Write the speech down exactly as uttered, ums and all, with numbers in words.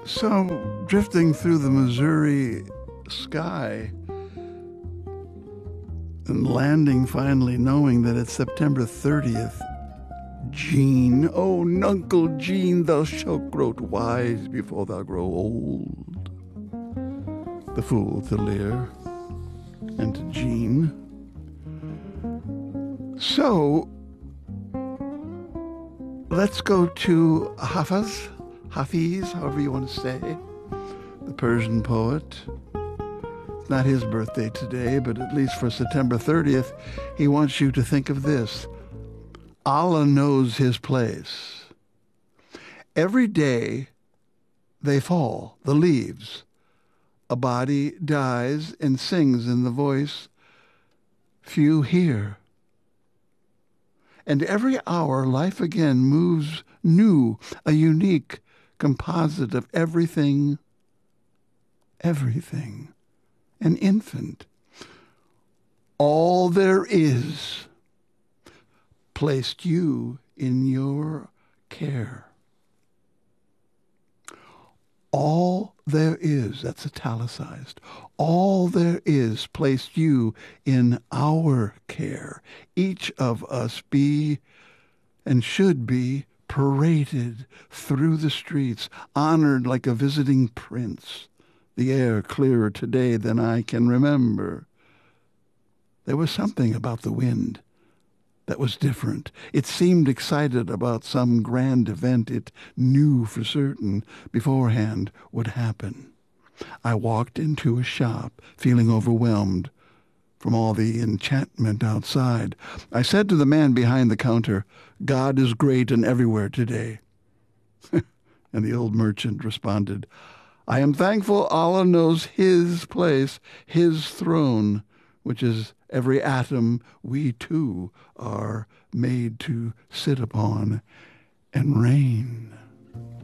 So, drifting through the Missouri sky and landing finally knowing that it's September thirtieth, Gene, oh, Nuncle Gene, thou shalt grow wise before thou grow old. The fool to Lear and to Gene. So, let's go to Hafez, Hafiz, however you want to say, the Persian poet. It's not his birthday today, but at least for September thirtieth, he wants you to think of this. Allah knows his place. Every day they fall, the leaves. A body dies and sings in the voice few hear. And every hour life again moves new, a unique composite of everything, everything, an infant. All there is placed you in your care. All there is, that's italicized, all there is placed you in our care. Each of us be and should be paraded through the streets, honored like a visiting prince. The air clearer today than I can remember. There was something about the wind that was different. It seemed excited about some grand event it knew for certain beforehand would happen. I walked into a shop, feeling overwhelmed from all the enchantment outside. I said to the man behind the counter, God is great and everywhere today. And the old merchant responded, I am thankful Allah knows his place, his throne, which is every atom we too are made to sit upon and reign.